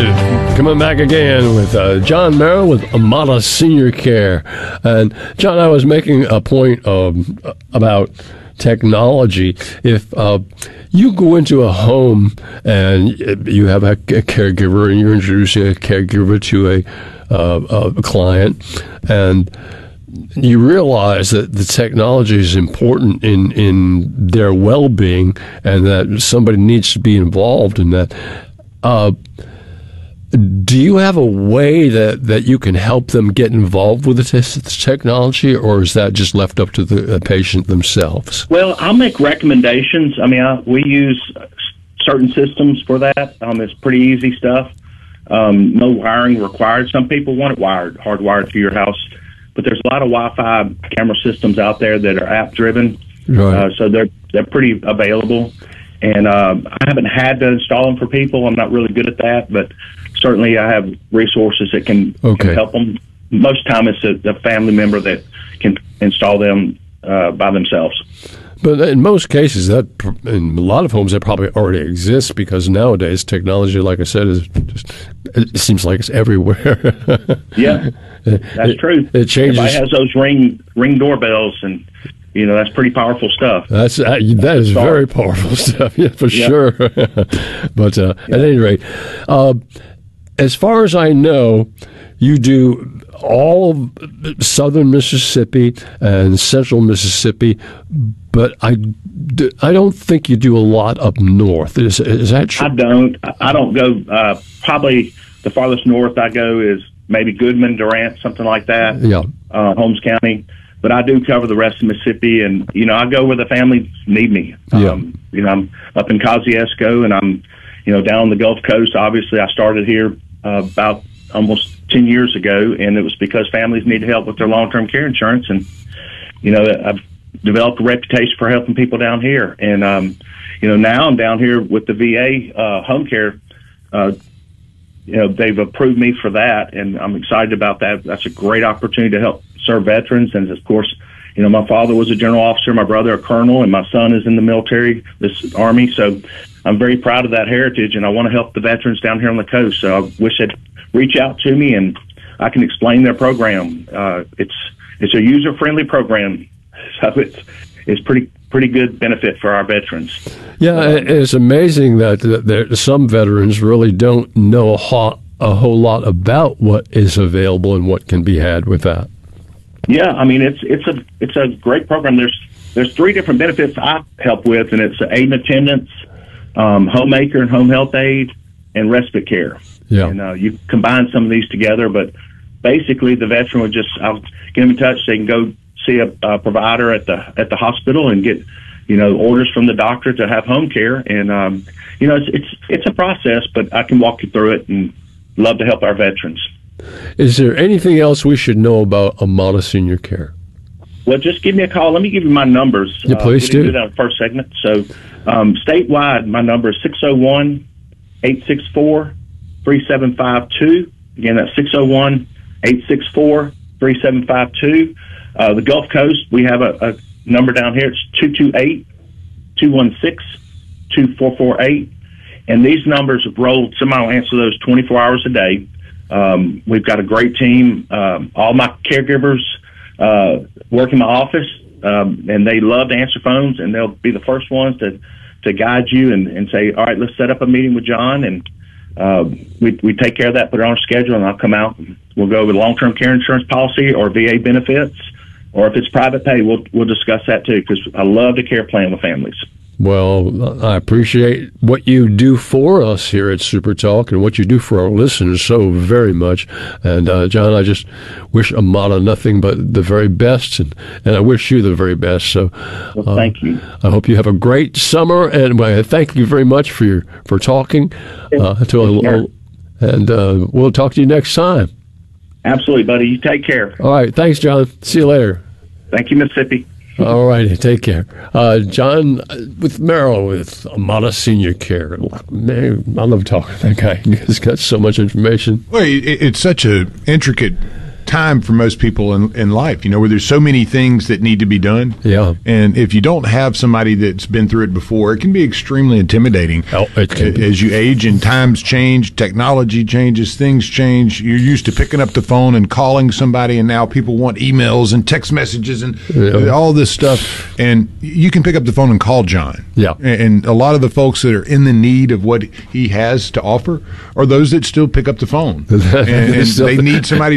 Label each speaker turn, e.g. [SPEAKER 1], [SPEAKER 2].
[SPEAKER 1] right, coming back again with John Merrill with Amada Senior Care. And John, I was making a point about technology. If you go into a home and you have a caregiver and you're introducing a caregiver to a client, and you realize that the technology is important in their well-being and that somebody needs to be involved in that. Do you have a way that you can help them get involved with the technology, or is that just left up to the patient themselves?
[SPEAKER 2] Well, I'll make recommendations. I mean, we use certain systems for that. It's pretty easy stuff. No wiring required. Some people want it wired, hardwired to your house. But there's a lot of Wi-Fi camera systems out there that are app-driven, right. So they're pretty available. And I haven't had to install them for people. I'm not really good at that, but certainly I have resources that can help them. Most time it's a family member that can install them by themselves.
[SPEAKER 1] But in most cases, in a lot of homes, that probably already exists because nowadays technology, like I said, it seems like it's everywhere.
[SPEAKER 2] Yeah, that's true.
[SPEAKER 1] It changes.
[SPEAKER 2] Everybody has those ring doorbells, and that's pretty powerful stuff.
[SPEAKER 1] That is very powerful stuff, yeah, for sure. But at any rate, as far as I know, you do all of southern Mississippi and central Mississippi, but I don't think you do a lot up north. Is that true?
[SPEAKER 2] I don't go. Probably the farthest north I go is maybe Goodman, Durant, something like that. Yeah, Holmes County. But I do cover the rest of Mississippi, and I go where the families need me. I'm up in Kosciuszko, and I'm down on the Gulf Coast. Obviously, I started here about almost 10 years ago, and it was because families need help with their long-term care insurance. And I've developed a reputation for helping people down here. And now I'm down here with the VA home care. They've approved me for that, and I'm excited about that. That's a great opportunity to help serve veterans. And of course, my father was a general officer, my brother a colonel, and my son is in the military, this Army. So I'm very proud of that heritage, and I want to help the veterans down here on the coast. So I wish they'd reach out to me, and I can explain their program. It's a user-friendly program, so it's pretty good benefit for our veterans.
[SPEAKER 1] Yeah, it's amazing that some veterans really don't know a whole lot about what is available and what can be had with that.
[SPEAKER 2] Yeah, I mean it's a great program. There's three different benefits I help with, and it's aid and attendance, homemaker and home health aid, and respite care. Yeah, and you combine some of these together, but basically the veteran would I'll get them in touch. They can go see a provider at the hospital and get orders from the doctor to have home care, and it's a process, but I can walk you through it and love to help our veterans.
[SPEAKER 1] Is there anything else we should know about Amada Senior Care?
[SPEAKER 2] Well, just give me a call. Let me give you my numbers.
[SPEAKER 1] Yeah, please do.
[SPEAKER 2] We didn't do that in the first segment. So statewide, my number is 601-864-3752. Again, that's 601-864-3752. The Gulf Coast, we have a number down here. It's 228-216-2448. And these numbers have rolled. Somebody will answer those 24 hours a day. We've got a great team. All my caregivers work in my office, and they love to answer phones, and they'll be the first ones to guide you and say, all right, let's set up a meeting with John. And we take care of that, put it on our schedule, and I'll come out. And we'll go over long-term care insurance policy or VA benefits, or if it's private pay, we'll discuss that too, because I love to care plan with families.
[SPEAKER 1] Well, I appreciate what you do for us here at Super Talk and what you do for our listeners so very much. And, John, I just wish Amada nothing but the very best, and I wish you the very best. So
[SPEAKER 2] thank you.
[SPEAKER 1] I hope you have a great summer, and thank you very much for talking. And we'll talk to you next time.
[SPEAKER 2] Absolutely, buddy. You take care.
[SPEAKER 1] All right. Thanks, John. See you later.
[SPEAKER 2] Thank you, Mississippi.
[SPEAKER 1] All righty, take care. John with Merrill with Amada Senior Care. Man, I love talking to that guy. He's got so much information.
[SPEAKER 3] Well, it's such an intricate time for most people in life, where there's so many things that need to be done.
[SPEAKER 1] Yeah.
[SPEAKER 3] And if you don't have somebody that's been through it before, it can be extremely intimidating. As you age and times change, technology changes, things change. You're used to picking up the phone and calling somebody, and now people want emails and text messages and all this stuff. And you can pick up the phone and call John.
[SPEAKER 1] Yeah.
[SPEAKER 3] And a lot of the folks that are in the need of what he has to offer are those that still pick up the phone. And they need somebody